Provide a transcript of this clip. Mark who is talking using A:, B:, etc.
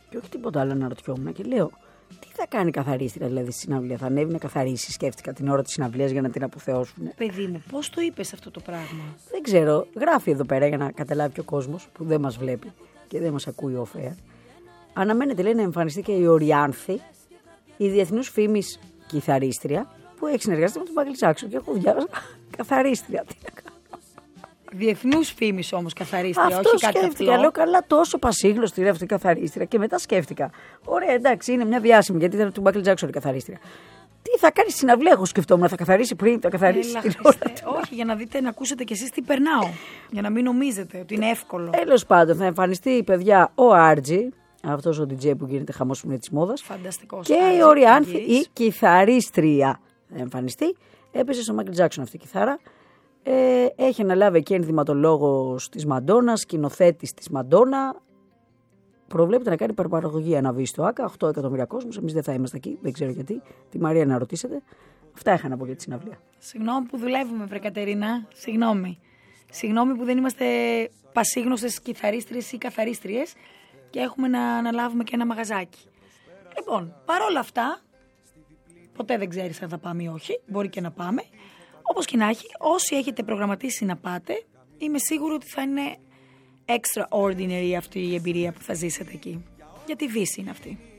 A: Και όχι τίποτα άλλο, αναρωτιόμουν και λέω, τι θα κάνει η καθαρίστρια δηλαδή στη συναυλία, θα ανέβει να καθαρίσει, σκέφτηκα την ώρα της συναυλίας για να την αποθεώσουν.
B: Παιδί μου, πώς το είπες αυτό το πράγμα?
A: Δεν ξέρω, γράφει εδώ πέρα για να καταλάβει και ο κόσμος που δεν μας βλέπει και δεν μας ακούει off air. Αναμένεται, λέει, να εμφανιστεί και η Οριάνθη, η διεθνούς φήμης κιθαρίστρια, που έχει συνεργαστεί με τον Μάικλ Τζάκσον. Και εγώ διάβαζα καθαρίστρια. Τι να κάνω.
B: Διεθνούς φήμης όμως καθαρίστρια,
A: Αυτό
B: όχι κάτι
A: σκέφτηκα.
B: απλό.
A: Λέω, καλά, τόσο πασίγνωστη είναι αυτή η καθαρίστρια. Και μετά σκέφτηκα, ωραία, εντάξει, είναι μια διάσημη, γιατί ήταν του Μάικλ Τζάκσον η καθαρίστρια. Τι θα κάνει στη συναυλία, εγώ σκεφτόμουν, θα καθαρίσει πριν, θα καθαρίσει την ώρα.
B: Όχι, για να δείτε, να ακούσετε κι εσείς τι περνάω. Για να μην νομίζετε ότι είναι εύκολο.
A: Τέλος πάντων, θα εμφανιστεί, παιδιά, ο Άρτζι, αυτός ο DJ που γίνεται χαμός που είναι της μόδας.
B: Φανταστικός.
A: Και η Οριάνθη, η κιθαρίστρια, θα εμφανιστεί. Έπεσε στο Μάικλ Τζάκσον αυτή η κιθάρα. Έχει αναλάβει και ενδυματολόγος της Μαντόνα, σκηνοθέτης της Μαντόνα. Προβλέπεται να κάνει παραγωγή αναβεί στο ΆΚΑ, 8 εκατομμύρια κόσμους. Εμείς δεν θα είμαστε εκεί, δεν ξέρω γιατί. Τη Μαρία να ρωτήσετε. Αυτά είχα να πω για τη συναυλία.
B: Συγγνώμη που δουλεύουμε, βρε Κατερίνα. Συγγνώμη. Συγγνώμη που δεν είμαστε πασίγνωστες κιθαρίστριες ή καθαρίστριες και έχουμε να αναλάβουμε και ένα μαγαζάκι. Λοιπόν, παρόλα αυτά, ποτέ δεν ξέρεις αν θα πάμε ή όχι. Μπορεί και να πάμε. Όπως και να έχει, όσοι έχετε προγραμματίσει να πάτε, είμαι σίγουρη ότι θα είναι extraordinary αυτή η εμπειρία που θα ζήσετε εκεί. Γιατί Βύση είναι αυτή.